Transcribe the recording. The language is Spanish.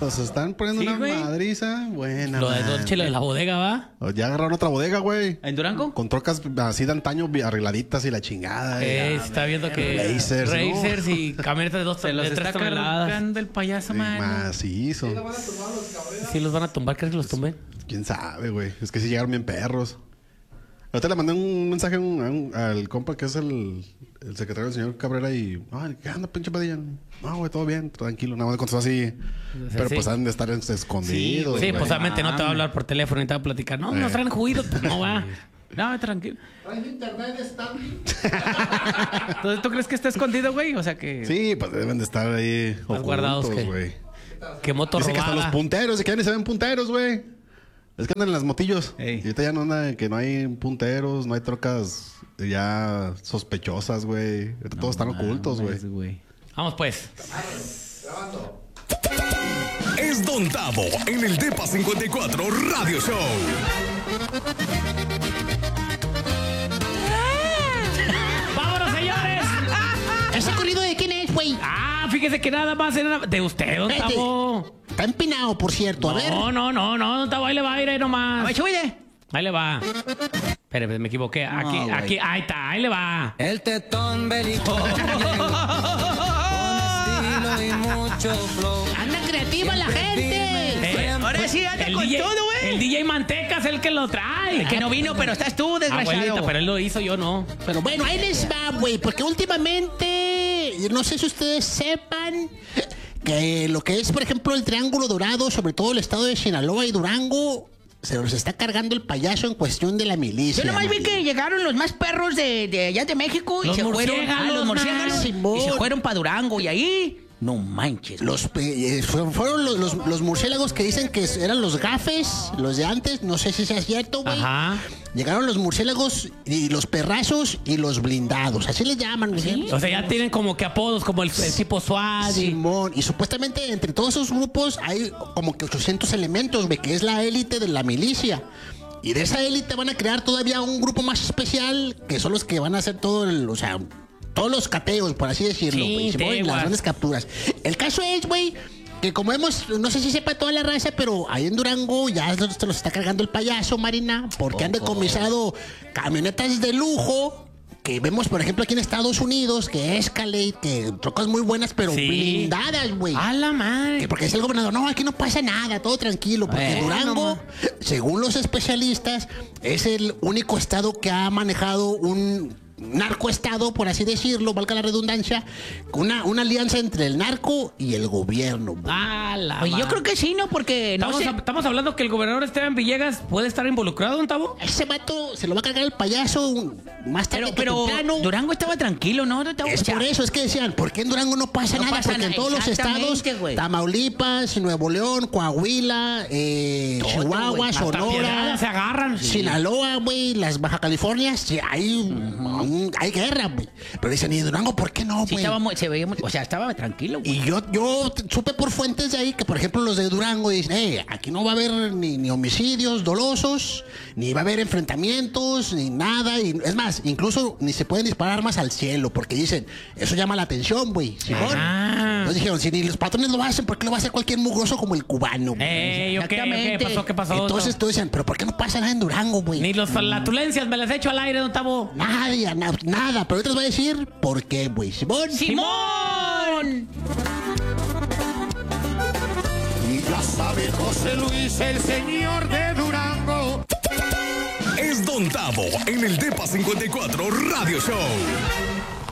Pues están poniendo Sí, una güey. madriza. Buena. Lo de madre. Dolce, lo de la bodega, ¿va? Ya agarraron otra bodega, güey. ¿En Durango? Con trocas así de antaño arregladitas y la chingada. Está viendo que Racers, ¿no? y camionetas de 2 Se los de 3 está toneladas. cargando el payaso, Sí, man. macizo. Sí, los van a tumbar. ¿Crees que los tumben? ¿Quién sabe, güey? Es que sí llegaron bien perros. Ahorita le mandé un mensaje al compa que es el secretario del señor Cabrera y... Ay, ¿qué anda, pinche Padilla? No, güey, todo bien, tranquilo. Nada más contestó así. Pero sí. pues han de estar escondidos, Sí, güey. pues obviamente no te va a hablar por teléfono y te va a platicar. No, nos traen juido, pues no va. No, tranquilo. ¿Traes internet Stanley? Entonces, ¿tú crees que está escondido, güey? O sea que... Sí, pues deben de estar ahí Más guardados ocultos, que- güey. Qué moto Dice que hasta los robada. punteros, que ya ni se ven punteros, güey. Es que andan en las motillos. Ey. Y ahorita ya no anda, que no hay punteros, no hay trocas ya sospechosas, güey. Ahorita todos están ocultos, güey. Vamos pues. Es Don Tavo en el Depa 54 Radio Show. ¡Vámonos, señores! ¿Ese corrido de quién es, güey? Ah, fíjese que nada más era de usted, don Espérate. Tavo. Está empinado, por cierto. A ver. No, don Tavo, ahí le va a ir ahí nomás. A ver, súbele. Ahí le va. Espere, me equivoqué. Aquí, güey. aquí, ahí está, ahí le va. El tetón bélico con estilo y mucho flow. Anda creativa la gente. Ahora sí, anda el con DJ, todo, güey. El DJ Manteca es el que lo trae. El que no vino, pero estás tú, desgraciado. Abuelita, pero él lo hizo, yo no. Pero bueno, ahí les va, güey. Porque últimamente, no sé si ustedes sepan que lo que es, por ejemplo, el Triángulo Dorado, sobre todo el estado de Sinaloa y Durango, se los está cargando el payaso en cuestión de la milicia. Yo nomás vi man. que llegaron los más perros de allá de México y Los se fueron murciélagos, los murciélagos man. y se Simón. fueron para Durango y ahí no manches. Fueron los murciélagos que dicen que eran los gafes, los de antes, no sé si sea cierto, güey. Ajá. Llegaron los murciélagos y los perrazos y los blindados, así le llaman, güey. O sea, ya tienen como que apodos, como el tipo SWAT. Simón, y supuestamente entre todos esos grupos hay como que 800 elementos, güey, que es la élite de la milicia. Y de esa élite van a crear todavía un grupo más especial, que son los que van a hacer todo el, o sea, todos los cateos, por así decirlo, Sí, güey, Simón, y las teguas. grandes capturas. El caso es, güey, que como hemos, no sé si sepa toda la raza, pero ahí en Durango ya se los está cargando el payaso, Marina, porque han decomisado camionetas de lujo que vemos, por ejemplo, aquí en Estados Unidos, que Escalade, que trocas muy buenas, pero Sí. blindadas, güey. A la madre. Que porque dice el gobernador, no, aquí no pasa nada, todo tranquilo. Porque Durango, según los especialistas, es el único estado que ha manejado un narcoestado, por así decirlo, valga la redundancia, una alianza entre el narco y el gobierno. Güey. A la Oye, yo madre. creo que sí, ¿no? Porque no sé. Estamos hablando que el gobernador Esteban Villegas puede estar involucrado, don Tavo. Ese vato se lo va a cargar el payaso más tarde Pero que temprano. Durango estaba tranquilo, ¿no? Es por eso, es que decían, ¿por qué en Durango no pasa No nada? pasa Porque en nada, todos los estados, exactamente, güey. Tamaulipas, Nuevo León, Coahuila, Chihuahua, güey. Hasta Sonora, Piedras se agarran. Sinaloa, güey, las Baja Californias, sí, hay guerra, güey. Pero dicen, ¿y Durango por qué no, Sí, güey? se veía o sea, estaba tranquilo, güey. Y yo supe por fuentes de ahí que, por ejemplo, los de Durango dicen, aquí no va a haber ni homicidios dolosos, ni va a haber enfrentamientos, ni nada. Y, es más, incluso ni se pueden disparar armas al cielo, porque dicen, eso llama la atención, güey. ¿Simón? Ah. Entonces dijeron, si ni los patrones lo hacen, ¿por qué lo va a hacer cualquier mugroso como el cubano, güey? ¿Ok? ¿Qué Exactamente. pasó? ¿Qué pasó? Entonces todos decían, ¿pero por qué no pasa nada en Durango, güey? Ni los flatulencias me las echo al aire, don Tavo. Nadie, nada. Pero ahorita les voy a decir por qué, güey. Simón. ¡Simón! Ya sabe José Luis, el señor de Durango. Es Don Tavo en el Depa 54 Radio Show.